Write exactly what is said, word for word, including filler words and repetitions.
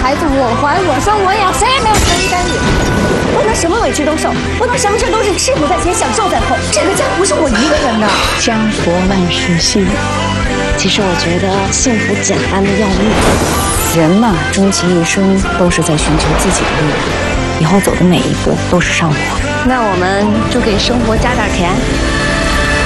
孩子我怀我生我养，谁也没有权利干预。不能什么委屈都受，不能什么事都是吃苦在前，享受在后。这个家不是我一个人的。 家国万事兴。其实我觉得幸福简单的要命。人嘛，终其一生都是在寻求自己的力量，以后走的每一步都是上坡。 那我们就给生活加点甜。